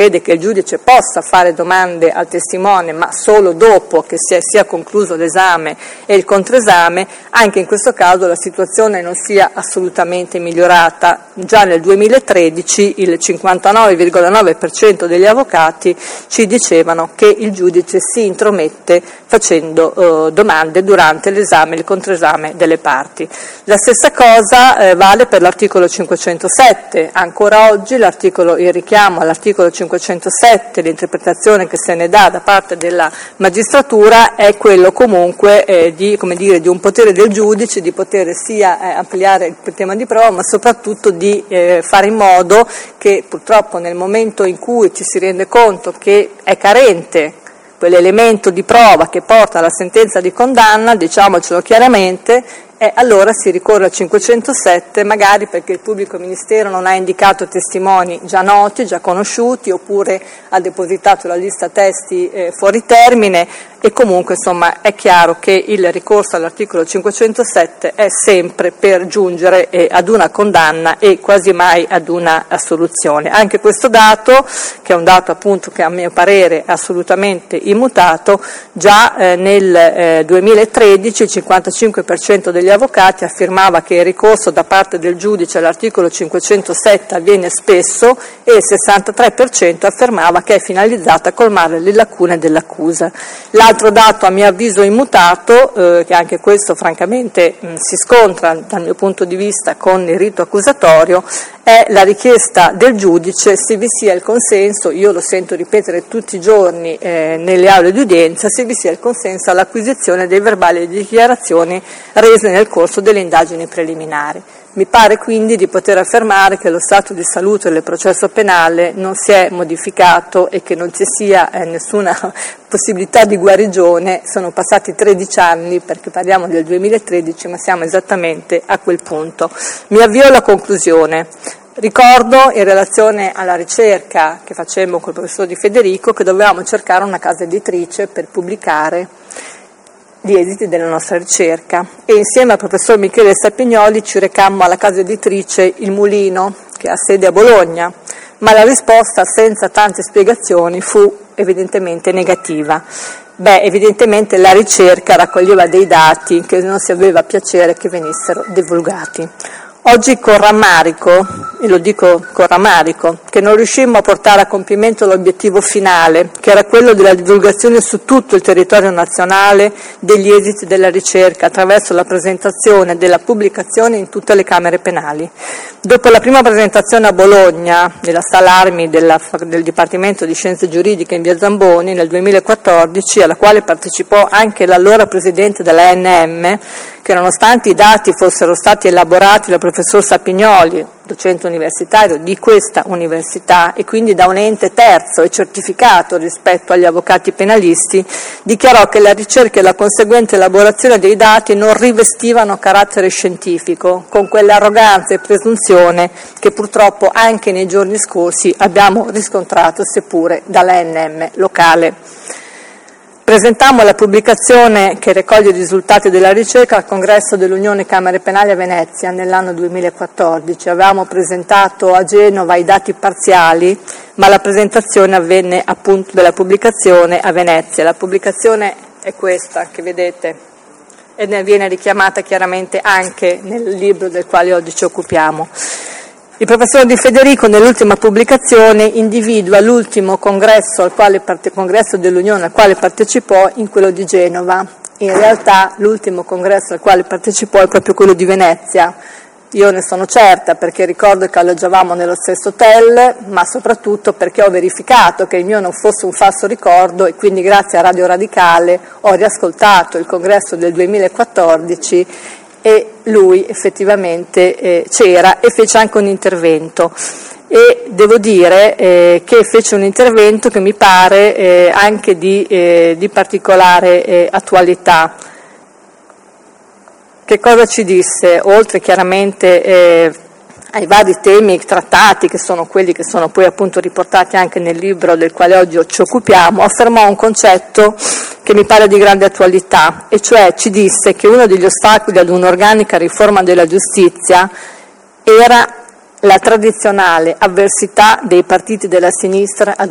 prevede che il giudice possa fare domande al testimone, ma solo dopo che sia concluso l'esame e il controesame, anche in questo caso la situazione non sia assolutamente migliorata. Già nel 2013 il 59,9% degli avvocati ci dicevano che il giudice si intromette facendo domande durante l'esame e il controesame delle parti. La stessa cosa vale per l'articolo 507. Ancora oggi il richiamo all'articolo 507, l'interpretazione che se ne dà da parte della magistratura è quello comunque di un potere del giudice di poter sia ampliare il tema di prova, ma soprattutto di fare in modo che purtroppo nel momento in cui ci si rende conto che è carente quell'elemento di prova che porta alla sentenza di condanna, diciamocelo chiaramente, allora si ricorre al 507, magari perché il pubblico ministero non ha indicato testimoni già noti, già conosciuti, oppure ha depositato la lista testi fuori termine, e comunque insomma è chiaro che il ricorso all'articolo 507 è sempre per giungere ad una condanna e quasi mai ad una assoluzione. Anche questo dato, che è un dato appunto che a mio parere è assolutamente immutato, già nel 2013 il 55% degli avvocati affermava che il ricorso da parte del giudice all'articolo 507 avviene spesso e il 63% affermava che è finalizzato a colmare le lacune dell'accusa. L'altro dato a mio avviso immutato, che anche questo francamente si scontra dal mio punto di vista con il rito accusatorio, è la richiesta del giudice se vi sia il consenso, io lo sento ripetere tutti i giorni nelle aule di udienza, se vi sia il consenso all'acquisizione dei verbali e dichiarazioni rese nel corso delle indagini preliminari. Mi pare quindi di poter affermare che lo stato di salute del processo penale non si è modificato e che non ci sia nessuna possibilità di guarigione. Sono passati 13 anni, perché parliamo del 2013, ma siamo esattamente a quel punto. Mi avvio alla conclusione. Ricordo, in relazione alla ricerca che facemmo col professor Di Federico, che dovevamo cercare una casa editrice per pubblicare gli esiti della nostra ricerca, e insieme al professor Michele Stapignoli ci recammo alla casa editrice Il Mulino, che ha sede a Bologna, ma la risposta, senza tante spiegazioni, fu evidentemente negativa. Evidentemente la ricerca raccoglieva dei dati che non si aveva piacere che venissero divulgati. Oggi con rammarico, e lo dico con rammarico, che non riuscimmo a portare a compimento l'obiettivo finale, che era quello della divulgazione su tutto il territorio nazionale degli esiti della ricerca attraverso la presentazione della pubblicazione in tutte le camere penali. Dopo la prima presentazione a Bologna, nella sala Armi del Dipartimento di Scienze Giuridiche in via Zamboni nel 2014, alla quale partecipò anche l'allora presidente della ANM, che nonostante i dati fossero stati elaborati dal professor Stapignoli, docente universitario di questa università e quindi da un ente terzo e certificato rispetto agli avvocati penalisti, dichiarò che la ricerca e la conseguente elaborazione dei dati non rivestivano carattere scientifico, con quell'arroganza e presunzione che purtroppo anche nei giorni scorsi abbiamo riscontrato, seppure dall'ANM locale. Presentammo la pubblicazione che raccoglie i risultati della ricerca al congresso dell'Unione Camere Penali a Venezia nell'anno 2014. Avevamo presentato a Genova i dati parziali, ma la presentazione avvenne appunto della pubblicazione a Venezia. La pubblicazione è questa che vedete e ne viene richiamata chiaramente anche nel libro del quale oggi ci occupiamo. Il professor Di Federico nell'ultima pubblicazione individua l'ultimo congresso dell'Unione al quale partecipò in quello di Genova. In realtà l'ultimo congresso al quale partecipò è proprio quello di Venezia. Io ne sono certa perché ricordo che alloggiavamo nello stesso hotel, ma soprattutto perché ho verificato che il mio non fosse un falso ricordo e quindi grazie a Radio Radicale ho riascoltato il congresso del 2014 e lui effettivamente c'era e fece anche un intervento, e devo dire che fece un intervento che mi pare anche di particolare attualità. Che cosa ci disse? Oltre chiaramente ai vari temi trattati, che sono quelli che sono poi appunto riportati anche nel libro del quale oggi ci occupiamo, affermò un concetto che mi pare di grande attualità, e cioè ci disse che uno degli ostacoli ad un'organica riforma della giustizia era la tradizionale avversità dei partiti della sinistra ad